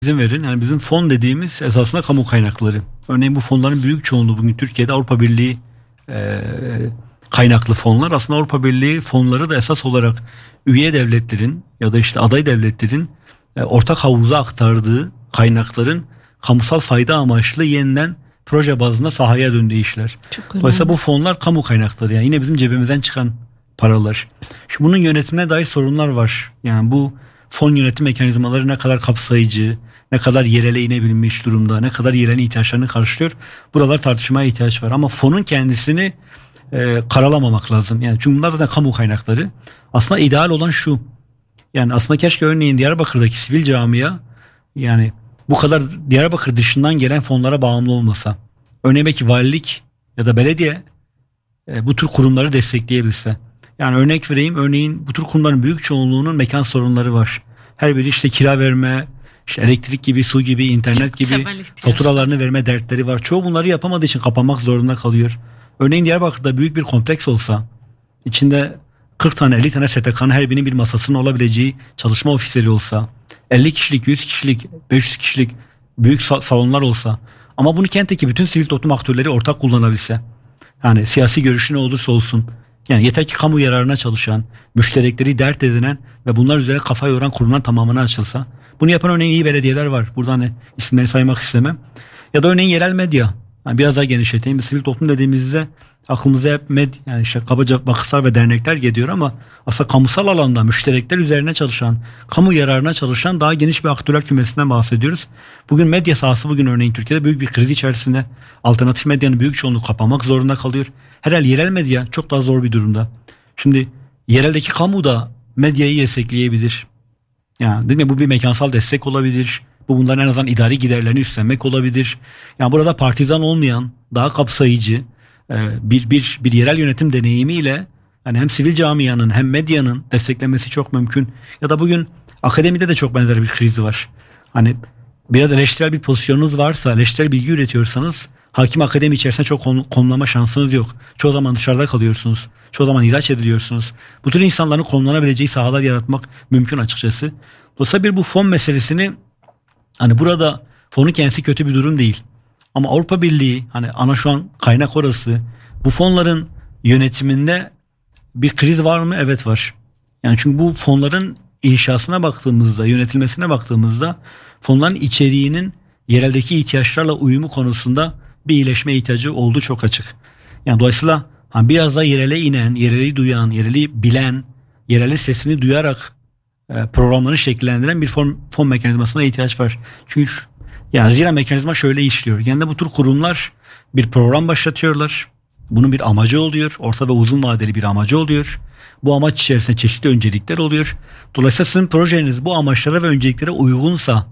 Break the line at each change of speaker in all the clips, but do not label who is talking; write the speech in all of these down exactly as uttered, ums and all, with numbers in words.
İzin verin. Yani bizim fon dediğimiz esasında kamu kaynakları. Örneğin bu fonların büyük çoğunluğu bugün Türkiye'de Avrupa Birliği e, kaynaklı fonlar. Aslında Avrupa Birliği fonları da esas olarak üye devletlerin ya da işte aday devletlerin e, ortak havuza aktardığı kaynakların kamusal fayda amaçlı yeniden proje bazında sahaya döndüğü işler. Dolayısıyla bu fonlar kamu kaynakları. Yani yine bizim cebimizden çıkan paralar. Şimdi bunun yönetimine dair sorunlar var. Yani bu fon yönetim mekanizmaları ne kadar kapsayıcı, ne kadar yerele inebilmiş durumda, ne kadar yerelin ihtiyaçlarını karşılıyor. Buralar tartışmaya ihtiyaç var. Ama fonun kendisini e, karalamamak lazım. Yani çünkü bunlar zaten kamu kaynakları. Aslında ideal olan şu. Yani aslında keşke örneğin Diyarbakır'daki sivil camia yani bu kadar Diyarbakır dışından gelen fonlara bağımlı olmasa. Örneğin belki valilik ya da belediye e, bu tür kurumları destekleyebilse. Yani örnek vereyim. Örneğin bu tür kurumların büyük çoğunluğunun mekan sorunları var. Her biri işte kira verme, işte elektrik gibi, su gibi, internet gibi faturalarını verme dertleri var. Çoğu bunları yapamadığı için kapanmak zorunda kalıyor. Örneğin Diyarbakır'da büyük bir kompleks olsa, içinde kırk tane elli tane S T K'nın her birinin bir masasının olabileceği çalışma ofisleri olsa, elli kişilik, yüz kişilik, beş yüz kişilik büyük salonlar olsa ama bunu kentteki bütün sivil toplum aktörleri ortak kullanabilse, yani siyasi görüşü ne olursa olsun, yani yeter ki kamu yararına çalışan, müşterekleri dert edinen ve bunlar üzerine kafa yoran kurumlar tamamına açılsa. Bunu yapan örneğin iyi belediyeler var. Burada hani isimlerini saymak istemem. Ya da örneğin yerel medya. Yani biraz daha genişleteyim. Sivil toplum dediğimizde aklımıza hep med, yani işte kabaca vakıflar ve dernekler geliyor ama aslında kamusal alanda müşterekler üzerine çalışan, kamu yararına çalışan daha geniş bir aktörler kümesinden bahsediyoruz. Bugün medya sahası bugün örneğin Türkiye'de büyük bir kriz içerisinde. Alternatif medyanın büyük çoğunluğu kapanmak zorunda kalıyor. Herhalde yerel medya çok daha zor bir durumda. Şimdi yereldeki kamu da medyayı destekleyebilir. Yani değil mi? Bu bir mekansal destek olabilir. Bu bunların en azından idari giderlerini üstlenmek olabilir. Yani burada partizan olmayan, daha kapsayıcı bir bir bir yerel yönetim deneyimiyle yani hem sivil camianın hem medyanın desteklenmesi çok mümkün. Ya da bugün akademide de çok benzer bir kriz var. Hani biraz eleştirel bir pozisyonunuz varsa, eleştirel bilgi üretiyorsanız hakim akademi içerisinde çok konumlama şansınız yok. Çoğu zaman dışarıda kalıyorsunuz. Çoğu zaman ihraç ediliyorsunuz. Bu tür insanların konumlanabileceği sahalar yaratmak mümkün açıkçası. Dolayısıyla bir bu fon meselesini hani burada fonun kendisi kötü bir durum değil. Ama Avrupa Birliği hani ana şu an kaynak orası. Bu fonların yönetiminde bir kriz var mı? Evet var. Yani çünkü bu fonların inşasına baktığımızda, yönetilmesine baktığımızda fonların içeriğinin yereldeki ihtiyaçlarla uyumu konusunda bir iyileşme ihtiyacı olduğu çok açık. Yani dolayısıyla hani biraz da yerele inen, yereli duyan, yereli bilen, yereli sesini duyarak e, programlarını şekillendiren bir fon, fon mekanizmasına ihtiyaç var. Çünkü yani zira mekanizma şöyle işliyor. Genelde bu tür kurumlar bir program başlatıyorlar. Bunun bir amacı oluyor. Orta ve uzun vadeli bir amacı oluyor. Bu amaç içerisinde çeşitli öncelikler oluyor. Dolayısıyla sizin projeniz bu amaçlara ve önceliklere uygunsa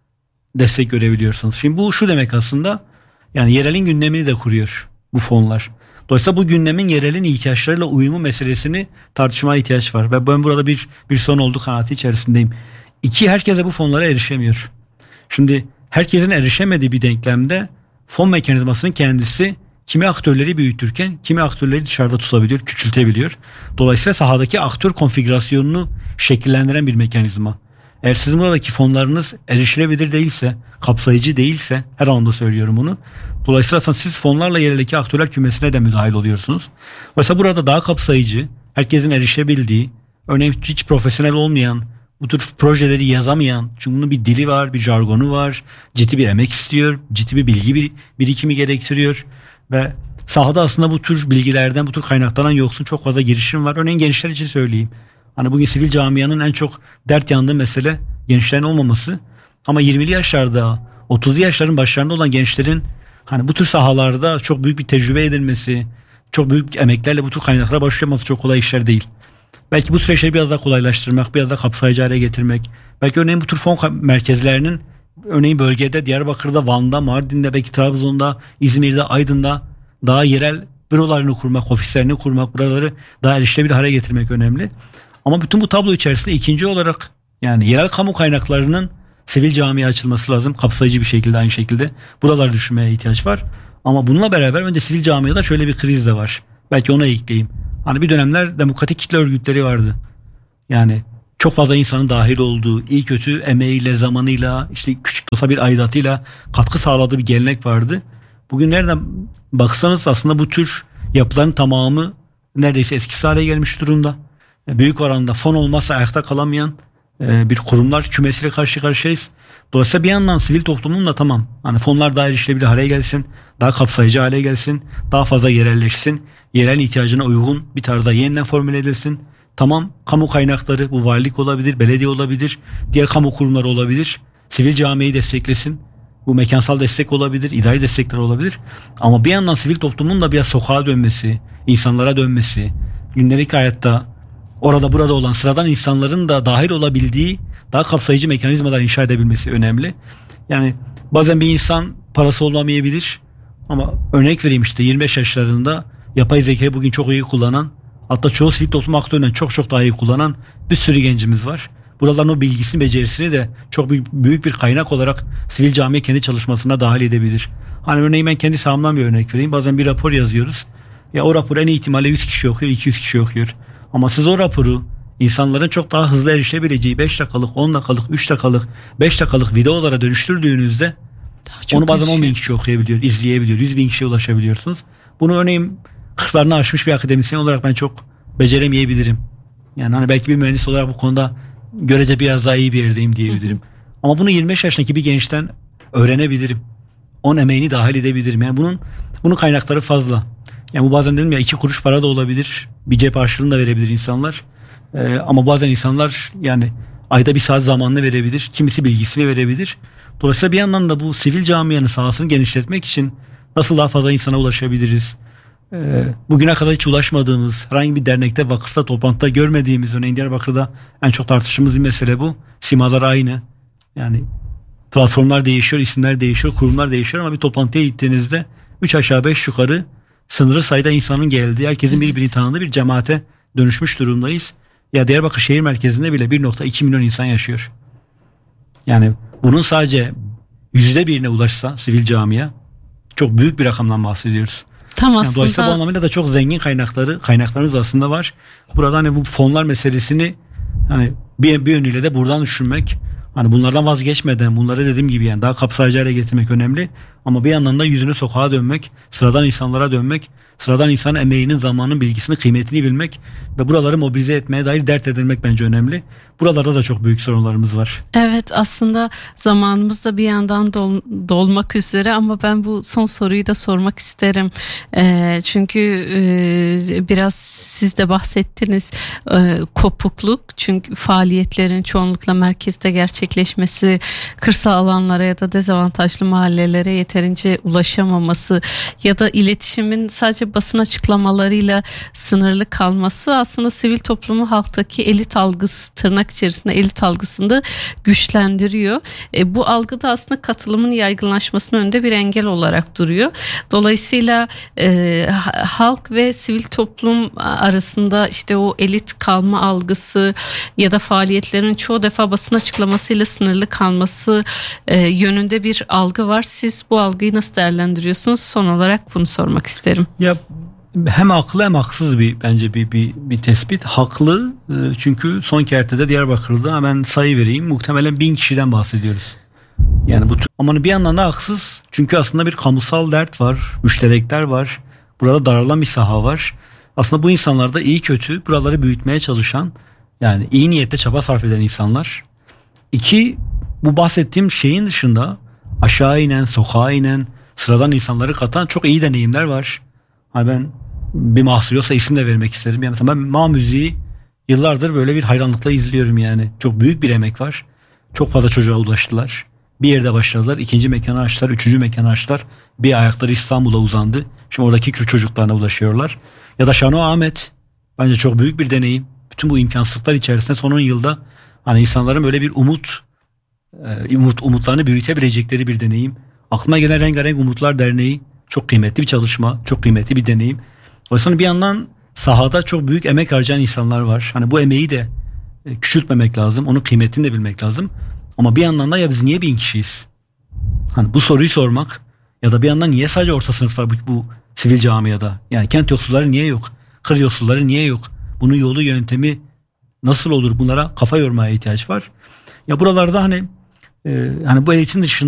destek görebiliyorsunuz. Şimdi bu şu demek aslında yani yerelin gündemini de kuruyor bu fonlar. Dolayısıyla bu gündemin yerelin ihtiyaçlarıyla uyumu meselesini tartışmaya ihtiyaç var. Ve ben burada bir bir son olduğu kanaati içerisindeyim. İki, herkese bu fonlara erişemiyor. Şimdi herkesin erişemediği bir denklemde fon mekanizmasının kendisi kimi aktörleri büyütürken kimi aktörleri dışarıda tutabiliyor, küçültebiliyor. Dolayısıyla sahadaki aktör konfigürasyonunu şekillendiren bir mekanizma. Eğer sizin buradaki fonlarınız erişilebilir değilse, kapsayıcı değilse, her anda söylüyorum bunu. Dolayısıyla siz fonlarla yereldeki aktörler kümesine de müdahil oluyorsunuz. Dolayısıyla burada daha kapsayıcı, herkesin erişebildiği, örneğin hiç profesyonel olmayan, bu tür projeleri yazamayan, çünkü bunun bir dili var, bir jargonu var, ciddi bir emek istiyor, ciddi bir bilgi bir, birikimi gerektiriyor ve sahada aslında bu tür bilgilerden, bu tür kaynaklardan yoksun çok fazla girişim var. Örneğin gençler için söyleyeyim. Hani bugün sivil camianın en çok dert yandığı mesele gençlerin olmaması. Ama yirmili yaşlarda, otuzlu yaşların başlarında olan gençlerin hani bu tür sahalarda çok büyük bir tecrübe edilmesi, çok büyük emeklerle bu tür kaynaklara başlaması çok kolay işler değil. Belki bu süreçleri biraz daha kolaylaştırmak, biraz daha kapsayıcı hale getirmek. Belki örneğin bu tür fon merkezlerinin örneğin bölgede, Diyarbakır'da, Van'da, Mardin'de, belki Trabzon'da, İzmir'de, Aydın'da daha yerel bürolarını kurmak, ofislerini kurmak, buraları daha erişilebilir hale getirmek önemli. Ama bütün bu tablo içerisinde ikinci olarak yani yerel kamu kaynaklarının sivil camiye açılması lazım. Kapsayıcı bir şekilde, aynı şekilde buraları düşünmeye ihtiyaç var. Ama bununla beraber önce sivil camiada şöyle bir kriz de var. Belki ona ekleyeyim. Hani bir dönemler demokratik kitle örgütleri vardı. Yani çok fazla insanın dahil olduğu, iyi kötü emeğiyle, zamanıyla, işte küçük de olsa bir aidatıyla katkı sağladığı bir gelenek vardı. Bugün nereden baksanız aslında bu tür yapıların tamamı neredeyse eskisi hale gelmiş durumda. Büyük oranda fon olmazsa ayakta kalamayan bir kurumlar kümesiyle karşı karşıyayız. Dolayısıyla bir yandan sivil toplumun da tamam, hani fonlar daha erişilebilir hale gelsin, daha kapsayıcı hale gelsin, daha fazla yerelleşsin, yerel ihtiyacına uygun bir tarzda yeniden formüle edilsin. Tamam, kamu kaynakları, bu valilik olabilir, belediye olabilir, diğer kamu kurumları olabilir, sivil camiayı desteklesin, bu mekansal destek olabilir, idari destekler olabilir. Ama bir yandan sivil toplumun da biraz sokağa dönmesi, insanlara dönmesi, gündelik hayatta orada burada olan sıradan insanların da dahil olabildiği daha kapsayıcı mekanizmalar inşa edebilmesi önemli. Yani bazen bir insan parası olmamayabilir ama örnek vereyim, işte yirmi beş yaşlarında yapay zekayı bugün çok iyi kullanan, hatta çoğu sivil toplum aktöründen çok çok daha iyi kullanan bir sürü gencimiz var. Buraların o bilgisini, becerisini de çok büyük, büyük bir kaynak olarak sivil camiye kendi çalışmasına dahil edebilir. Hani örneğin ben kendi sahamdan bir örnek vereyim. Bazen bir rapor yazıyoruz. Ya o raporu en iyi ihtimalle yüz kişi okuyor, iki yüz kişi okuyor. Ama siz o raporu insanların çok daha hızlı erişebileceği beş dakikalık, on dakikalık, üç dakikalık, beş dakikalık videolara dönüştürdüğünüzde onu bazen on bin kişi okuyabiliyor, izleyebiliyor. yüz bin kişiye ulaşabiliyorsunuz. Bunu örneğin kırklarını aşmış bir akademisyen olarak ben çok beceremeyebilirim. Yani hani belki bir mühendis olarak bu konuda görece biraz daha iyi bir yerdeyim diyebilirim. Hı. Ama bunu yirmi beş yaşındaki bir gençten öğrenebilirim. Onun emeğini dahil edebilirim. Yani bunun bunun kaynakları fazla. Yani bu bazen dedim ya, iki kuruş para da olabilir. Bir cep harçlığını da verebilir insanlar. Ee, ama bazen insanlar yani ayda bir saat zamanını verebilir. Kimisi bilgisini verebilir. Dolayısıyla bir yandan da bu sivil camianın sahasını genişletmek için nasıl daha fazla insana ulaşabiliriz? Ee, bugüne kadar hiç ulaşmadığımız, herhangi bir dernekte, vakıfta, toplantıda görmediğimiz, örneğin Diyarbakır'da en çok tartıştığımız bir mesele bu. Simalar aynı. Yani platformlar değişiyor, isimler değişiyor, kurumlar değişiyor ama bir toplantıya gittiğinizde üç aşağı beş yukarı sınırlı sayıda insanın geldiği, herkesin birbirini tanıdığı bir cemaate dönüşmüş durumdayız. Ya Diyarbakır şehir merkezinde bile bir nokta iki milyon insan yaşıyor. Yani bunun sadece yüzde birine ulaşsa sivil camia çok büyük bir rakamdan bahsediyoruz.
Tam
yani
aslında.
Dolayısıyla bu anlamda da çok zengin kaynakları, kaynaklarımız aslında var. Burada hani bu fonlar meselesini hani bir, bir yönüyle de buradan düşünmek, hani bunlardan vazgeçmeden bunları dediğim gibi yani daha kapsayıcı hale getirmek önemli. Ama bir yandan da yüzünü sokağa dönmek, sıradan insanlara dönmek, sıradan insanın emeğinin, zamanının, bilgisini, kıymetini bilmek ve buraları mobilize etmeye dair dert edilmek bence önemli. Buralarda da çok büyük sorunlarımız var.
Evet, aslında zamanımız da bir yandan dol, dolmak üzere ama ben bu son soruyu da sormak isterim. E, çünkü e, biraz siz de bahsettiniz, e, kopukluk, çünkü faaliyetlerin çoğunlukla merkezde gerçekleşmesi, kırsal alanlara ya da dezavantajlı mahallelere yeterince ulaşamaması ya da iletişimin sadece basın açıklamalarıyla sınırlı kalması aslında sivil toplumu halktaki elit algısı, tırnak içerisinde elit algısını da güçlendiriyor. E, bu algı da aslında katılımın yaygınlaşmasının önünde bir engel olarak duruyor. Dolayısıyla e, halk ve sivil toplum arasında işte o elit kalma algısı ya da faaliyetlerin çoğu defa basın açıklamasıyla sınırlı kalması e, yönünde bir algı var. Siz bu algıyı nasıl değerlendiriyorsunuz? Son olarak bunu sormak isterim.
Ya hem haklı hem haksız bir bence bir bir, bir tespit. Haklı çünkü son kertede Diyarbakır'da hemen sayı vereyim, muhtemelen bin kişiden bahsediyoruz. Yani bu ama bir yandan da haksız çünkü aslında bir kamusal dert var, müşterekler var. Burada daralan bir saha var. Aslında bu insanlar da iyi kötü buraları büyütmeye çalışan, yani iyi niyetle çaba sarf eden insanlar. İki, bu bahsettiğim şeyin dışında aşağı inen, sokağa inen, sıradan insanları katan çok iyi deneyimler var. Hani ben bir mahsur yoksa isim de vermek isterim. Yani mesela ben Ma Müziği yıllardır böyle bir hayranlıkla izliyorum yani. Çok büyük bir emek var. Çok fazla çocuğa ulaştılar. Bir yerde başladılar, ikinci mekanı açtılar, üçüncü mekanı açtılar. Bir ayakları İstanbul'a uzandı. Şimdi oradaki Kürt çocuklarına ulaşıyorlar. Ya da Şano Ahmet bence çok büyük bir deneyim. Bütün bu imkansızlıklar içerisinde son on yılda hani insanların böyle bir umut, umut umutlarını büyütebilecekleri bir deneyim. Aklıma gelen Rengarenk Umutlar Derneği çok kıymetli bir çalışma, çok kıymetli bir deneyim. Oysa bir yandan sahada çok büyük emek harcayan insanlar var. Hani bu emeği de küçültmemek lazım, onun kıymetini de bilmek lazım. Ama bir yandan da ya biz niye bin kişiyiz? Hani bu soruyu sormak ya da bir yandan niye sadece orta sınıflar bu, bu sivil camiada? Yani kent yoksulları niye yok? Kır yoksulları niye yok? Bunun yolu, yöntemi nasıl olur, bunlara kafa yormaya ihtiyaç var. Ya buralarda hani e, hani bu eğitim dışında